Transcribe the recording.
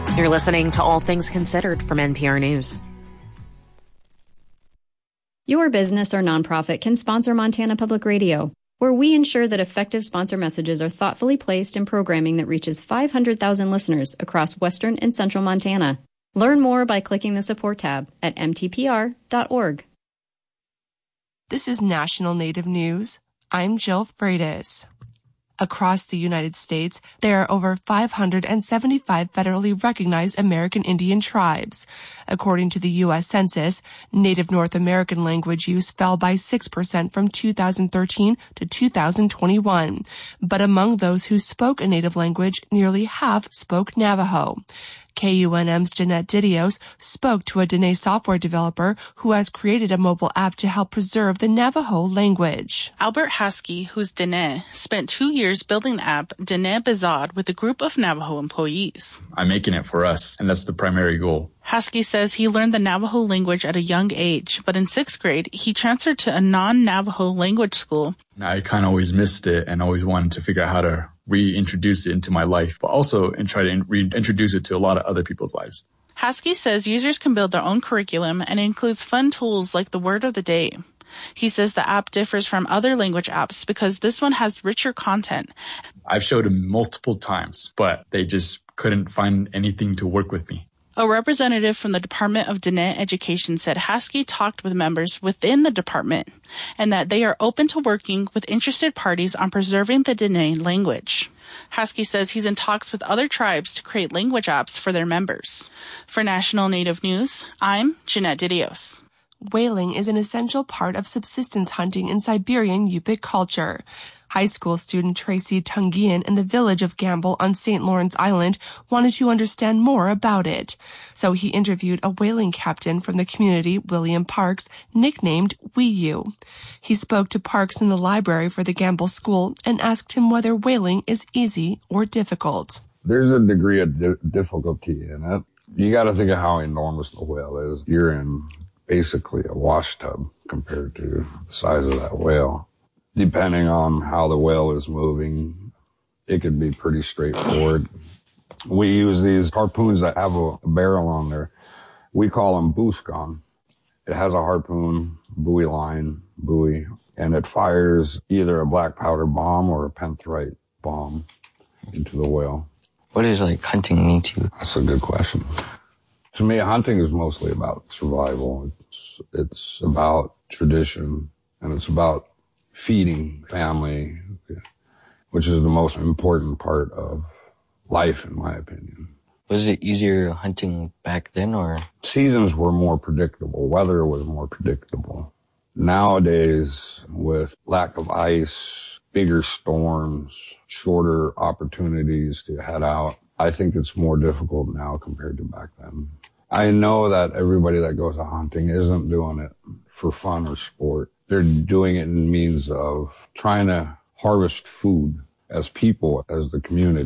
You're listening to All Things Considered from NPR News. Your business or nonprofit can sponsor Montana Public Radio, where we ensure that effective sponsor messages are thoughtfully placed in programming that reaches 500,000 listeners across western and central Montana. Learn more by clicking the support tab at mtpr.org. This is National Native News. I'm Jill Freitas. Across the United States, there are over 575 federally recognized American Indian tribes. According to the U.S. Census, Native North American language use fell by 6% from 2013 to 2021. But among those who spoke a native language, nearly half spoke Navajo. KUNM's Jeanette Didios spoke to a Dene software developer who has created a mobile app to help preserve the Navajo language. Albert Haskey, who's Dene, spent 2 years building the app Dene Bezod with a group of Navajo employees. I'm making it for us, and that's the primary goal. Haskey says he learned the Navajo language at a young age, but in 6th grade, he transferred to a non-Navajo language school. I kind of always missed it and always wanted to figure out how to reintroduce it into my life, but also try to reintroduce it to a lot of other people's lives. Haskey says users can build their own curriculum and includes fun tools like the word of the day. He says the app differs from other language apps because this one has richer content. I've showed them multiple times, but they just couldn't find anything to work with me. A representative from the Department of Dene Education said Haskey talked with members within the department and that they are open to working with interested parties on preserving the Dene language. Haskey says he's in talks with other tribes to create language apps for their members. For National Native News, I'm Jeanette Didios. Whaling is an essential part of subsistence hunting in Siberian Yupik culture. High school student Tracy Tungian in the village of Gamble on St. Lawrence Island wanted to understand more about it. So he interviewed a whaling captain from the community, William Parks, nicknamed Wee-U. He spoke to Parks in the library for the Gamble school and asked him whether whaling is easy or difficult. There's a degree of difficulty in it. You got to think of how enormous the whale is. You're in basically a wash tub compared to the size of that whale. Depending on how the whale is moving, it could be pretty straightforward. We use these harpoons that have a barrel on there. We call them booscon. It has a harpoon, buoy line, buoy, and it fires either a black powder bomb or a penthrite bomb into the whale. What does hunting mean to you? That's a good question. To me, hunting is mostly about survival. It's about tradition, and it's about feeding family, which is the most important part of life, in my opinion. Was it easier hunting back then, or? Seasons were more predictable. Weather was more predictable. Nowadays, with lack of ice, bigger storms, shorter opportunities to head out, I think it's more difficult now compared to back then. I know that everybody that goes out hunting isn't doing it for fun or sport. They're doing it in means of trying to harvest food as people, as the community.